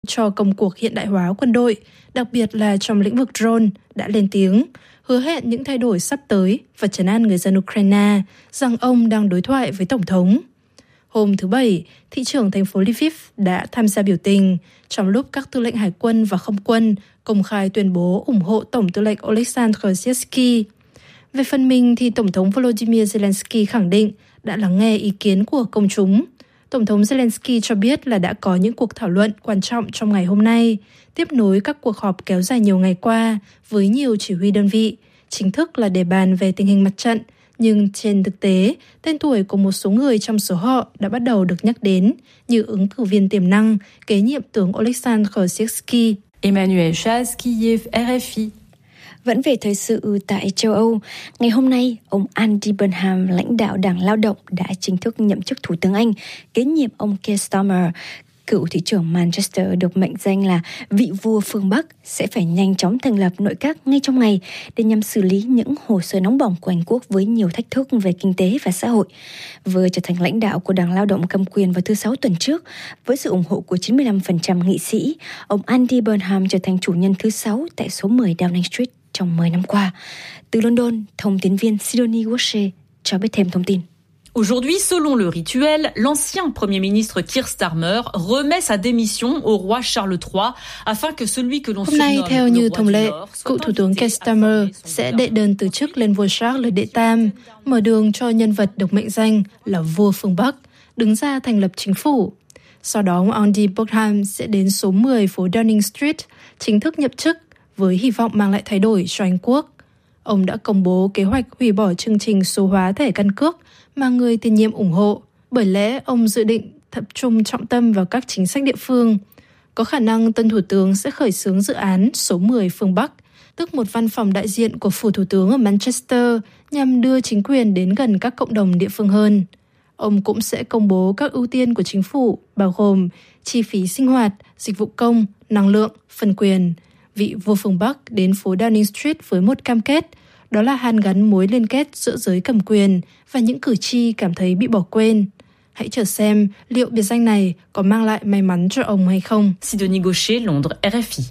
cho công cuộc hiện đại hóa quân đội, đặc biệt là trong lĩnh vực drone, đã lên tiếng, hứa hẹn những thay đổi sắp tới và trấn an người dân Ukraine rằng ông đang đối thoại với Tổng thống. Hôm thứ Bảy, thị trưởng thành phố Lviv đã tham gia biểu tình trong lúc các tư lệnh hải quân và không quân công khai tuyên bố ủng hộ Tổng tư lệnh Oleksandr Syrskyi. Về phần mình thì Tổng thống Volodymyr Zelensky khẳng định đã lắng nghe ý kiến của công chúng. Tổng thống Zelensky cho biết là đã có những cuộc thảo luận quan trọng trong ngày hôm nay, tiếp nối các cuộc họp kéo dài nhiều ngày qua với nhiều chỉ huy đơn vị, chính thức là để bàn về tình hình mặt trận, nhưng trên thực tế, tên tuổi của một số người trong số họ đã bắt đầu được nhắc đến như ứng cử viên tiềm năng kế nhiệm tướng Oleksandr Syrskyi. Emmanuel Chaz, Kiev, RFI. Vẫn về thời sự tại châu Âu, ngày hôm nay, ông Andy Burnham, lãnh đạo Đảng Lao động, đã chính thức nhậm chức Thủ tướng Anh, kế nhiệm ông Keir Starmer. Cựu thị trưởng Manchester được mệnh danh là vị vua phương Bắc sẽ phải nhanh chóng thành lập nội các ngay trong ngày để nhằm xử lý những hồ sơ nóng bỏng của Anh quốc với nhiều thách thức về kinh tế và xã hội. Vừa trở thành lãnh đạo của Đảng Lao động cầm quyền vào thứ Sáu tuần trước, với sự ủng hộ của 95% nghị sĩ, ông Andy Burnham trở thành chủ nhân thứ 6 tại số 10 Downing Street trong 10 năm qua. Từ London, thông tín viên Sidonie Gaucher cho biết thêm thông tin. Aujourd'hui, selon le rituel, l'ancien Premier ministre Keir Starmer remet sa démission au roi Charles III afin que celui que l'on surnomme. Hôm nay, theo như thông lệ, cựu Thủ tướng Keir Starmer sẽ đệ đơn từ chức lên vua Charles đệ Tam, mở đường cho nhân vật được mệnh danh là vua phương Bắc, đứng ra thành lập chính phủ. Sau đó, ông Andy Burnham sẽ đến số 10 phố Downing Street, chính thức nhậm chức với hy vọng mang lại thay đổi cho Anh quốc. Ông đã công bố kế hoạch hủy bỏ chương trình số hóa thẻ căn cước mà người tiền nhiệm ủng hộ, bởi lẽ ông dự định tập trung trọng tâm vào các chính sách địa phương. Có khả năng tân thủ tướng sẽ khởi xướng dự án số 10 phương Bắc, tức một văn phòng đại diện của phủ thủ tướng ở Manchester nhằm đưa chính quyền đến gần các cộng đồng địa phương hơn. Ông cũng sẽ công bố các ưu tiên của chính phủ, bao gồm chi phí sinh hoạt, dịch vụ công, năng lượng, phân quyền. Vị vua phương Bắc đến phố Downing Street với một cam kết, đó là hàn gắn mối liên kết giữa giới cầm quyền và những cử tri cảm thấy bị bỏ quên. Hãy chờ xem liệu biệt danh này có mang lại may mắn cho ông hay không. Sidonie Gaucher, Londres, RFI.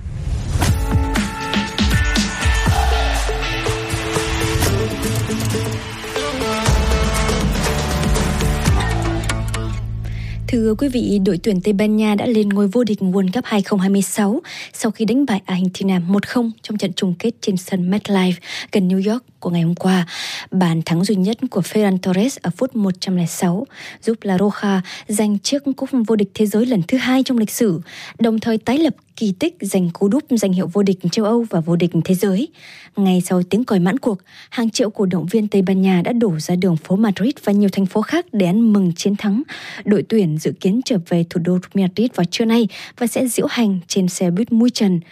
Thưa quý vị, đội tuyển Tây Ban Nha đã lên ngôi vô địch World Cup 2026 sau khi đánh bại Argentina 1-0 trong trận chung kết trên sân MetLife gần New York của ngày hôm qua. Bàn thắng duy nhất của Ferran Torres ở phút 106 giúp La Roja giành chiếc cúp vô địch thế giới lần thứ 2 trong lịch sử, đồng thời tái lập kỳ tích giành cú đúp danh hiệu vô địch châu Âu và vô địch thế giới. Ngay sau tiếng còi mãn cuộc, hàng triệu cổ động viên Tây Ban Nha đã đổ ra đường phố Madrid và nhiều thành phố khác để ăn mừng chiến thắng. Đội tuyển dự kiến trở về thủ đô Madrid vào trưa nay và sẽ diễu hành trên xe buýt mui trần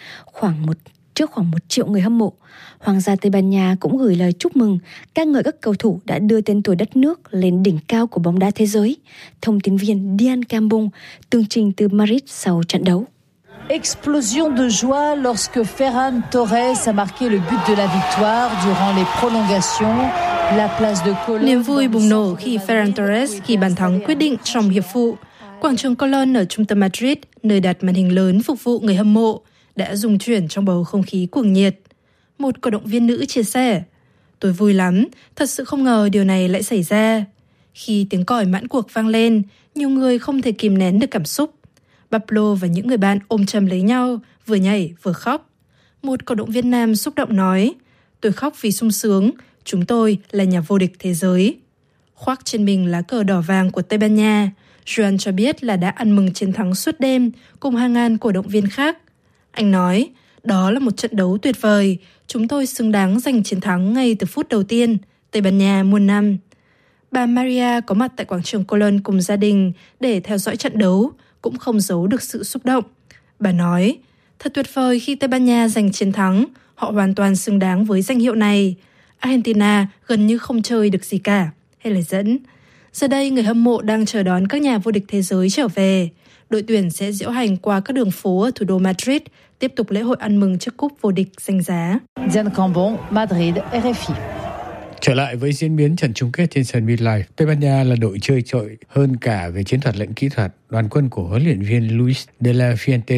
trước khoảng 1 triệu người hâm mộ. Hoàng gia Tây Ban Nha cũng gửi lời chúc mừng, ca ngợi các cầu thủ đã đưa tên tuổi đất nước lên đỉnh cao của bóng đá thế giới. Thông tin viên Dian Cambon tường trình từ Madrid sau trận đấu. Explosion de joie lorsque Ferran Torres a marqué le but de la victoire durant les prolongations. La place de Colón. Niềm vui bùng nổ khi Ferran Torres ghi bàn thắng quyết định trong hiệp phụ. Quảng trường Colón ở trung tâm Madrid, nơi đặt màn hình lớn phục vụ người hâm mộ, đã rung chuyển trong bầu không khí cuồng nhiệt. Một cổ động viên nữ chia sẻ: "Tôi vui lắm, thật sự không ngờ điều này lại xảy ra." Khi tiếng còi mãn cuộc vang lên, nhiều người không thể kìm nén được cảm xúc. Pablo và những người bạn ôm chầm lấy nhau, vừa nhảy vừa khóc. Một cổ động viên nam xúc động nói: "Tôi khóc vì sung sướng, chúng tôi là nhà vô địch thế giới." Khoác trên mình lá cờ đỏ vàng của Tây Ban Nha, Joan cho biết là đã ăn mừng chiến thắng suốt đêm cùng hàng ngàn cổ động viên khác. Anh nói: "Đó là một trận đấu tuyệt vời, chúng tôi xứng đáng giành chiến thắng ngay từ phút đầu tiên, Tây Ban Nha muôn năm." Bà Maria có mặt tại quảng trường Colón cùng gia đình để theo dõi trận đấu, cũng không giấu được sự xúc động. Bà nói: "Thật tuyệt vời khi Tây Ban Nha giành chiến thắng, họ hoàn toàn xứng đáng với danh hiệu này. Argentina gần như không chơi được gì cả." Hay là dẫn: "Giờ đây người hâm mộ đang chờ đón các nhà vô địch thế giới trở về. Đội tuyển sẽ diễu hành qua các đường phố ở thủ đô Madrid, tiếp tục lễ hội ăn mừng chiếc cúp vô địch danh giá." Dian Cambon, Madrid, RFI. Trở lại với diễn biến trận chung kết trên sân MetLife, Tây Ban Nha là đội chơi trội hơn cả về chiến thuật lẫn kỹ thuật. Đoàn quân của huấn luyện viên Luis de la Fuente